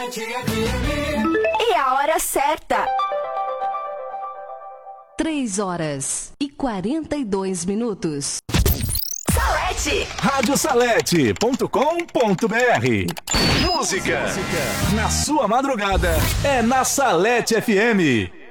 E a hora certa. 3h42. Salete. Radiosalete.com.br. Música na sua madrugada é na Salete FM.